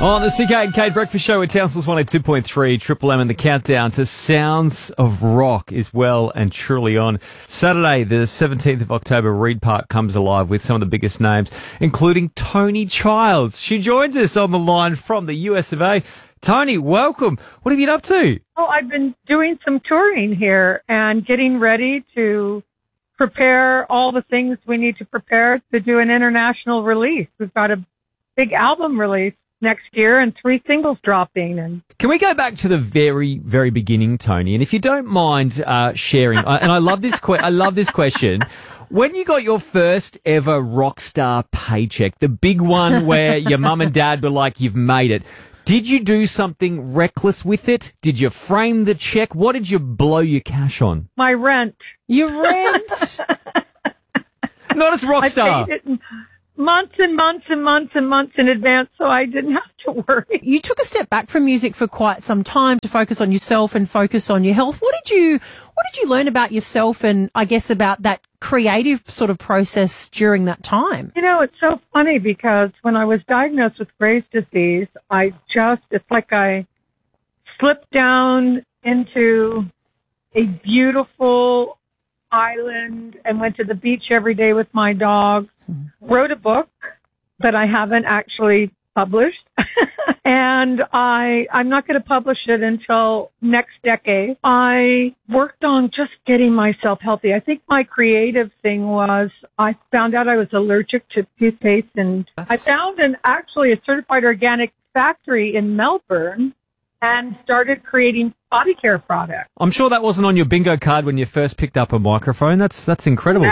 On the CK and Kate Breakfast Show at Townsville's 102.3, Triple M, and the countdown to Sounds of Rock is well and truly on. Saturday, the 17th of October, Reed Park comes alive with some of the biggest names, including Toni Childs. She joins us on the line from the US of A. Toni, welcome. What have you been up to? Oh, I've been doing some touring here and getting ready to prepare all the things we need to prepare to do an international release. We've got a big album release next year and 3 singles dropping. And can we go back to the very, very beginning, Toni? And if you don't mind sharing, and I love this question. When you got your first ever rock star paycheck, the big one where your mum and dad were like, "You've made it," did you do something reckless with it? Did you frame the check? What did you blow your cash on? my rent. Your rent? Not as rock star. I paid it months and months and months and months in advance, so I didn't have to worry. You took a step back from music for quite some time to focus on yourself and focus on your health. What did you learn about yourself and I guess about that creative sort of process during that time? You know, it's so funny because when I was diagnosed with Graves' disease, it's like I slipped down into a beautiful island and went to the beach every day with my dog, wrote a book that I haven't actually published. And I'm not going to publish it until next decade. I worked on just getting myself healthy. I think my creative thing was I found out I was allergic to toothpaste, and I found actually a certified organic factory in Melbourne and started creating body care products. I'm sure that wasn't on your bingo card when you first picked up a microphone. That's incredible.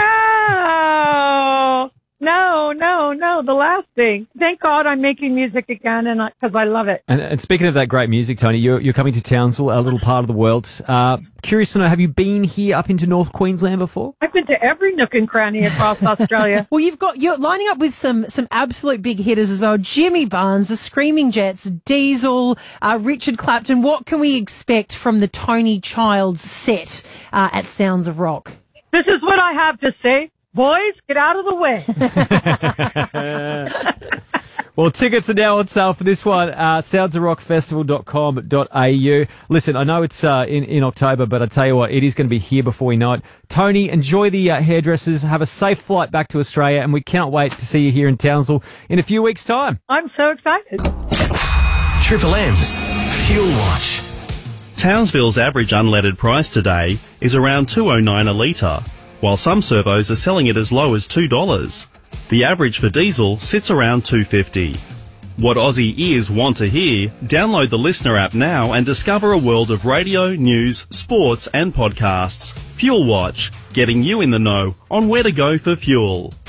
No. The last thing. Thank God I'm making music again, and because I love it. And speaking of that great music, Toni, you're coming to Townsville, a little part of the world. Curious to know, have you been here up into North Queensland before? I've been to every nook and cranny across Australia. Well, you're lining up with some absolute big hitters as well. Jimmy Barnes, the Screaming Jets, Diesel, Richard Clapton. What can we expect from the Toni Childs set at Sounds of Rock? This is what I have to say. Boys, get out of the way. Well, tickets are now on sale for this one. soundsofrockfestival.com.au. Listen, I know it's in October, but I tell you what, it is going to be here before we know it. Toni, enjoy the hairdressers. Have a safe flight back to Australia, and we can't wait to see you here in Townsville in a few weeks' time. I'm so excited. Triple M's Fuel Watch. Townsville's average unleaded price today is around $2.09 a litre, while some servos are selling it as low as $2. The average for diesel sits around $2.50. What Aussie ears want to hear? Download the Listener app now and discover a world of radio, news, sports and podcasts. Fuel Watch, getting you in the know on where to go for fuel.